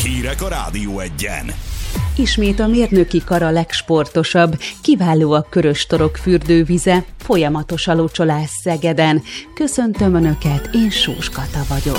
Hírek a Rádió Egyen. Ismét a mérnöki kar a legsportosabb, kiváló a Körös torok fürdővize, folyamatos a locsolás Szegeden. Köszöntöm Önöket, én Sós Kata vagyok.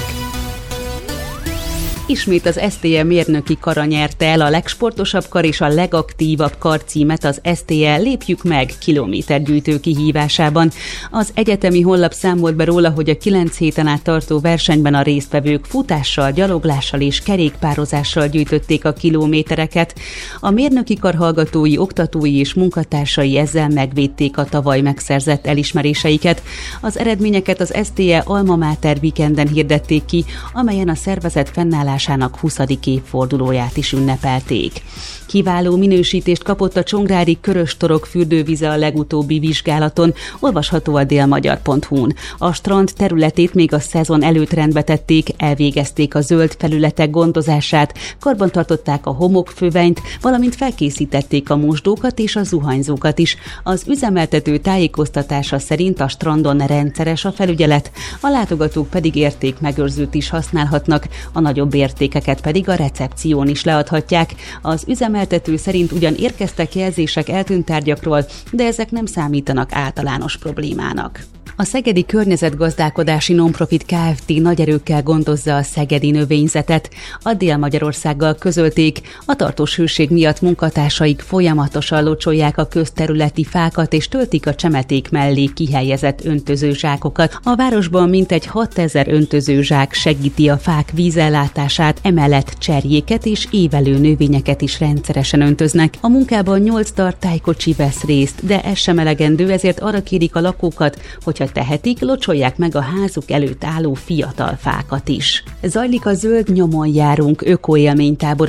Ismét az STE mérnöki kara nyerte el a legsportosabb kar és a legaktívabb kar címet az STE Lépjük meg kilométergyűjtő kihívásában. Az egyetemi honlap számolt be róla, hogy a 9 héten át tartó versenyben a résztvevők futással, gyaloglással és kerékpározással gyűjtötték a kilométereket. A mérnöki kar hallgatói, oktatói és munkatársai ezzel megvédték a tavaly megszerzett elismeréseiket. Az eredményeket az STE Alma Mater Weekenden hirdették ki, amelyen a szervezet fennállásának 20. évfordulóját is ünnepelték. Kiváló minősítést kapott a csongrádi Körös torok fürdővize a legutóbbi vizsgálaton, olvasható a délmagyar.hu-n. A strand területét még a szezon előtt rendbe tették, elvégezték a zöld felületek gondozását, karbantartották a homokfövenyt, valamint felkészítették a mosdókat és a zuhanyzókat is. Az üzemeltető tájékoztatása szerint a strandon rendszeres a felügyelet, a látogatók pedig értékmegőrzőt is használhatnak, a nagyobb értékeket pedig a recepción is leadhatják. Az üzemeltető szerint ugyan érkeztek jelzések eltűnt tárgyakról, de ezek nem számítanak általános problémának. A Szegedi Környezetgazdálkodási Nonprofit Kft. Nagy erőkkel gondozza a szegedi növényzetet. A Dél-Magyarországgal közölték, a tartós hőség miatt munkatársaik folyamatosan locsolják a közterületi fákat és töltik a csemeték mellé kihelyezett öntözőzsákokat. A városban mintegy 6000 öntözőzsák segíti a fák vízellátását, emellett cserjéket és évelő növényeket is rendszeresen öntöznek. A munkában 8 tartálykocsi vesz részt, de ez sem elegendő, ezért arra kérik a lakókat, hogyha tehetik, locsolják meg a házuk előtt álló fiatal fákat is. Zajlik a Zöld Nyomon járunk ökoélménytábor